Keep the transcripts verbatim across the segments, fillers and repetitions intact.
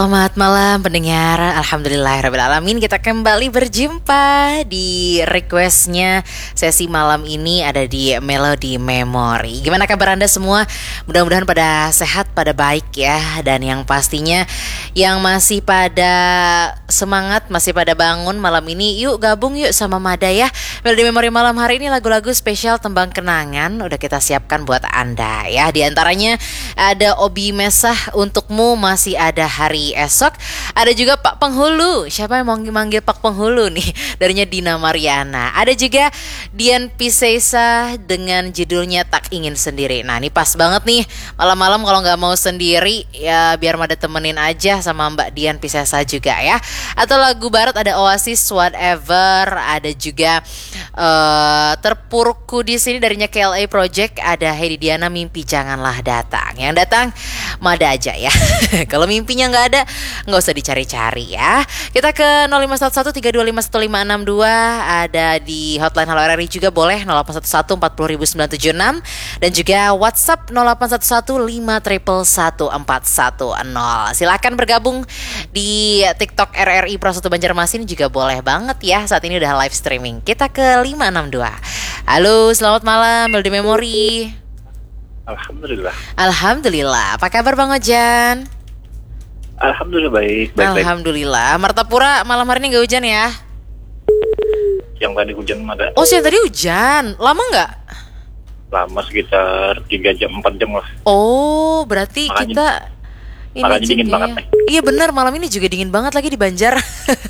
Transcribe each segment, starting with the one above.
Selamat malam pendengar. Alhamdulillahirrabbilalamin, kita kembali berjumpa di requestnya sesi malam ini ada di Melody Memory. Gimana kabar Anda semua? Mudah-mudahan pada sehat, pada baik ya. Dan yang pastinya yang masih pada semangat, masih pada bangun malam ini, yuk gabung yuk sama Mada ya. Melody Memory malam hari ini lagu-lagu spesial tembang kenangan udah kita siapkan buat Anda ya. Di antaranya ada Obi Mesah untukmu, masih ada hari esok. Ada juga Pak Penghulu. Siapa yang mau manggil Pak Penghulu nih? Darinya Dina Mariana. Ada juga Dian Piscesa dengan judulnya Tak Ingin Sendiri. Nah ini pas banget nih malam-malam kalau nggak mau sendiri ya biar Mada temenin aja sama Mbak Dian Piscesa juga ya. Atau lagu barat ada Oasis Whatever. Ada juga uh, Terpurukku di sini darinya K L A Project. Ada Heidi Diana Mimpi Janganlah Datang. Yang datang Mada aja ya. Kalau mimpinya nggak ada, nggak usah dicari-cari ya. Kita ke nol lima satu satu tiga dua lima satu lima enam dua. Ada di hotline Halo R R I juga boleh nol delapan satu satu empat nol nol sembilan tujuh enam. Dan juga WhatsApp nol delapan satu satu lima satu satu empat satu nol. Silakan bergabung di TikTok R R I Pro satu Banjarmasin juga boleh banget ya. Saat ini udah live streaming. Kita ke lima enam dua. Halo, selamat malam Melody Memory. Alhamdulillah. Alhamdulillah. Apa kabar Bang Ojan? Alhamdulillah baik, baik, Alhamdulillah. Baik. Martapura malam hari ini nggak hujan ya? Yang tadi hujan ada. Oh, siang tadi hujan. Lama nggak? Lama sekitar tiga jam, empat jam lah. Oh, berarti makanya, kita ini makanya dingin banget nih. Iya benar, malam ini juga dingin banget lagi di Banjar.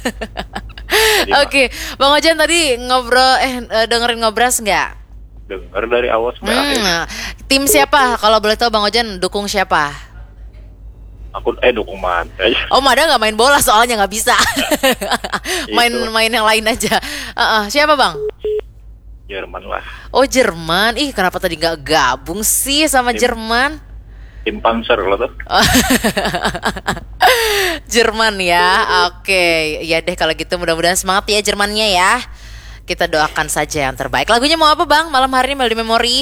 Oke, okay. Bang Ojan tadi ngobrol eh dengerin ngobras nggak? Denger dari awal sampai hmm. akhir. Tim siapa? Kalau boleh tahu Bang Ojan dukung siapa? Aku eh dukung Mada. Oh Mada nggak main bola soalnya nggak bisa. Main-main yang lain aja. Uh-uh. Siapa Bang? Jerman lah. Oh Jerman. Ih kenapa tadi nggak gabung sih sama tim, Jerman? Tim Panzer loh tuh. Jerman ya. Oke. Okay. Ya deh kalau gitu mudah-mudahan semangat ya Jermannya ya. Kita doakan saja yang terbaik. Lagunya mau apa Bang? Malam hari ini Melody Memory.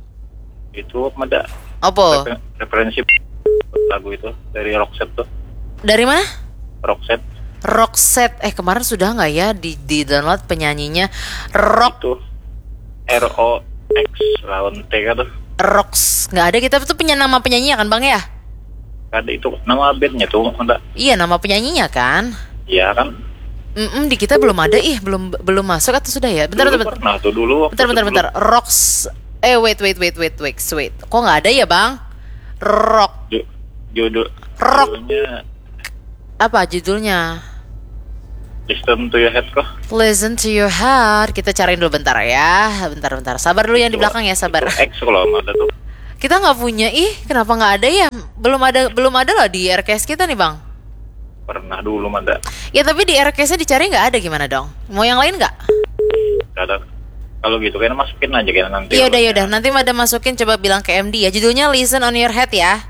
Itu Mada. Apa? Refer- referensi lagu itu dari Roxette tuh. Dari mana? Roxette. Roxette. Eh kemarin sudah nggak ya di di download penyanyinya Rock itu R O X lawan T kan tuh. Rox nggak ada, kita tuh punya nama penyanyinya kan Bang ya? Ada itu nama bandnya tuh ada. Iya nama penyanyinya kan? Iya kan. Mm di kita belum ada ih belum belum masuk atau sudah ya? Bentar dulu bentar. Nah tuh dulu. Bentar bentar bentar. Rox eh wait wait wait wait wait wait. Kok nggak ada ya Bang? Rock. Judul Rock. Judulnya apa judulnya? Listen to your head kok. Listen to your heart. Kita cariin dulu bentar ya. Bentar bentar. Sabar dulu yang di belakang ya, sabar. X kalau ada tuh. Kita nggak punya ih. Kenapa nggak ada ya? Belum ada belum ada loh di R K S kita nih Bang. Pernah dulu ada. Ya tapi di R K S-nya dicari nggak ada, gimana dong? Mau yang lain nggak? Nggak ada. Kalau gitu kayaknya masukin aja kayaknya nanti. Iya udah ya udah. Nanti Mada masukin, coba bilang ke M D ya. Judulnya Listen on Your Head ya.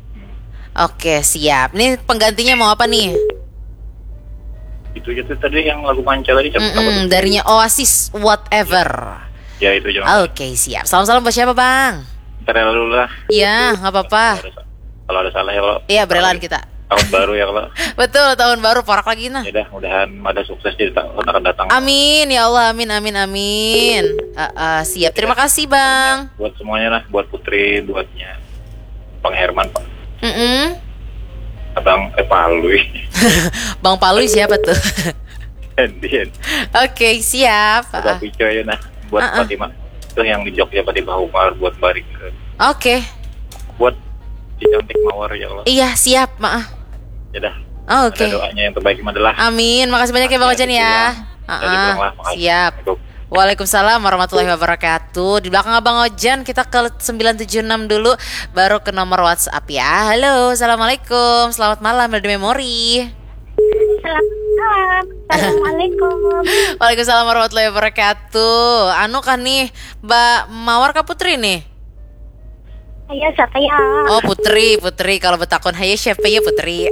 Oke siap. Ini penggantinya mau apa nih? Itu itu tadi yang lagu Manca tadi. Darinya Oasis Whatever. Ya itu jangan. Oke siap. Salam-salam buat siapa Bang? Ntar ya dulu lah. Iya nggak apa-apa. Kalau ada salah ya kalau. Iya berelan kita. Tahun baru ya kalau. Betul tahun baru porak lagi nah. Ya dah mudahan ada sukses di tahun akan datang. Amin ya Allah, amin amin amin. Uh, uh, siap. Terima kasih Bang. Buat semuanya lah, buat Putri, buatnya Bang Herman Pak. Mm-mm. Abang eh Palui. Bang Palui siapa tuh? Dian. Oke siap. Buat Pico ya nah, buat uh-uh. Fatimah. Itu yang di Jogja Fatimah Umar, buat Barik. Oke. Okay. Buat si cantik Mawar ya Allah. Iya siap maaf. Ya dah. Oh, oke. Okay. Doanya yang terbaik adalah. Amin. Makasih banyak ya Bang Ojan ya. Uh-uh. Siap. Waalaikumsalam warahmatullahi wabarakatuh. Di belakang Abang Ojan kita ke sembilan tujuh enam dulu, baru ke nomor WhatsApp ya. Halo, assalamualaikum. Selamat malam Melody Memory. Selamat malam. Assalamualaikum. Waalaikumsalam warahmatullahi wabarakatuh. Anu kan nih Mbak Mawar kah Putri nih? Iya siapa ya? Oh Putri, Putri. Kalau betakon haye siapa ya Putri?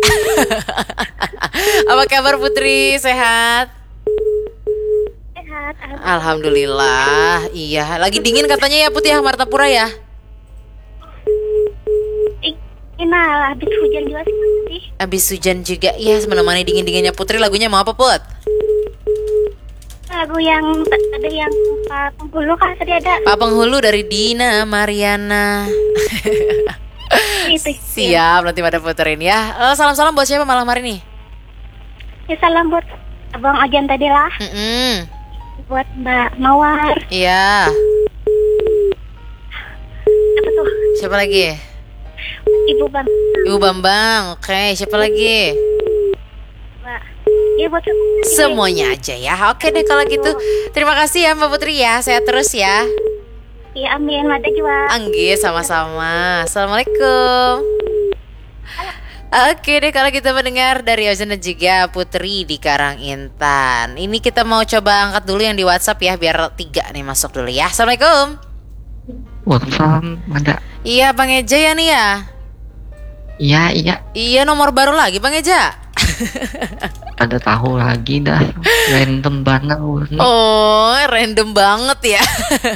Apa kabar Putri? Sehat? Sehat. Alhamdulillah. Iya, lagi dingin katanya ya Putri ya Martapura ya? Nah, habis hujan juga sih. Abis hujan juga, ya menemani dingin-dinginnya Putri. Lagunya mau apa, Put? Lagu yang ada yang Pak Penghulu kan tadi ada. Pak Penghulu dari Dina Mariana. Itu. Siap, nanti pada puterin ya. Eh, salam-salam buat siapa malam hari ini? Ya, salam buat Abang Ajan tadi lah. Mm-mm. Buat Mbak Mawar. Iya. Apa tuh? Siapa lagi? Ibu Bang. Ibu Bambang. Oke, siapa lagi? Mbak. Ya buat Semuanya aja ya. Oke deh kalau gitu. Terima kasih ya Mbak Putri ya. Sehat terus ya. Ya, amin. Ada juga. Anggi sama-sama. Assalamualaikum. Oke deh kalau kita mendengar dari Ozan dan juga Putri di Karangintan. Ini kita mau coba angkat dulu yang di WhatsApp ya, biar tiga nih masuk dulu ya. Assalamualaikum. Waalaikumsalam, ada. Iya Bang Eja ya nih ya. Iya, iya. Iya nomor baru lagi Bang Eja. Ada tahu lagi dah. Random banget. Oh random banget ya.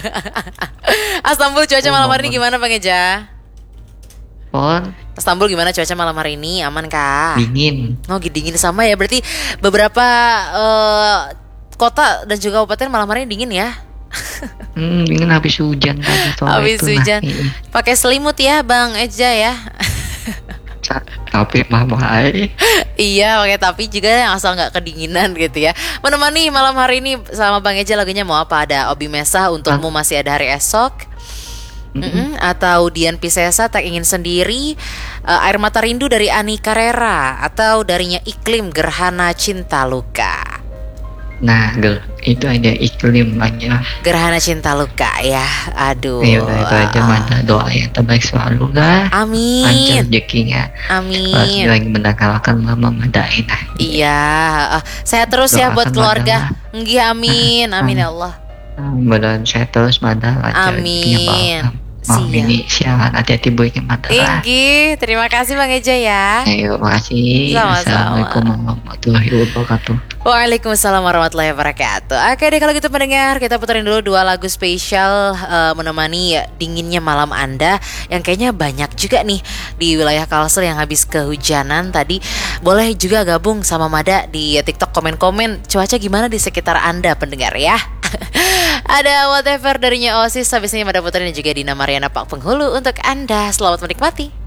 Istanbul cuaca Oh, malam hari ini momen. gimana Bang Eja? Pon, Istanbul gimana cuaca malam hari ini? Aman kah? dingin. Oh dingin sama ya. Berarti beberapa eh, kota dan juga kabupaten malam hari ini dingin ya. Hmm, dingin habis hujan tadi sore Habis itu, nah. hujan. Iya. Pakai selimut ya Bang Eja ya. Sa- Tapi mama ai. Iya pakai tapi juga yang asal nggak kedinginan gitu ya. Menemani malam hari ini sama Bang Eja lagunya mau apa? Ada Obi Mesah Untukmu Masih Ada Hari Esok. Mm-mm. Atau Dian Piscesa Tak Ingin Sendiri, uh, Air Mata Rindu dari Ani Carrera, atau darinya Iklim Gerhana Cinta Luka. Nah, gel, itu ada iklim aja. Gerhana Cinta Luka ya. Aduh. Ya udah itu aja, ah. mana doa yang terbaik selalu lah. Lancar Amin. rezekinya. Pas Amin. lagi mendengarkan mama madain nah. Iya, ah, sehat terus ya buat Doakan keluarga. Mada. Nggih, amin. Amin ya Allah. Mudah-mudahan saya terus mada lancar rezekinya Amin. Bang. Malam Siap. ini siaran hati-hati boynya mada lah. Inggi, terima kasih Bang Eja ya. Ayo, makasih. Sama-sama. Assalamualaikum warahmatullahi wabarakatuh. Waalaikumsalam warahmatullahi wabarakatuh. Oke deh kalau gitu pendengar, kita puterin dulu dua lagu spesial uh, menemani dinginnya malam Anda, yang kayaknya banyak juga nih di wilayah Kalsel yang habis kehujanan tadi. Boleh juga gabung sama Mada di TikTok, komen-komen cuaca gimana di sekitar Anda pendengar ya. Ada Whatever darinya Oasis, habisnya Mada puterin juga Dina Mariana Pak Penghulu untuk Anda. Selamat menikmati.